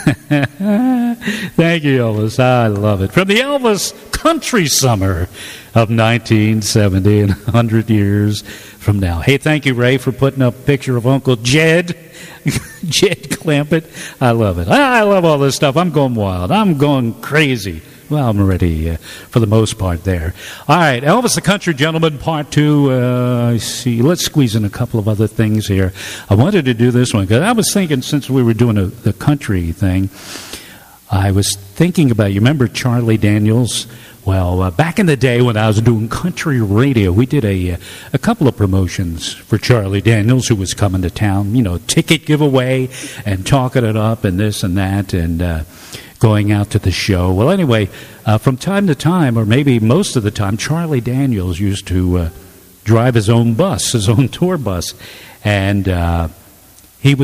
Thank you, Elvis. I love it. From the Elvis Country Summer of 1970 and 100 years from now. Hey, thank you, Ray, for putting up a picture of Uncle Jed. Jed Clampett. I love it. I love all this stuff. I'm going wild. I'm going crazy. Well, I'm ready for the most part there. All right, Elvis the Country Gentleman, Part 2. I see. Let's squeeze in a couple of other things here. I wanted to do this one because I was thinking, since we were doing the country thing, I was thinking about, you remember Charlie Daniels? Well, back in the day when I was doing country radio, we did a couple of promotions for Charlie Daniels, who was coming to town, ticket giveaway and talking it up and this and that, and going out to the show. Well, anyway, from time to time, or maybe most of the time, Charlie Daniels used to drive his own bus, his own tour bus. And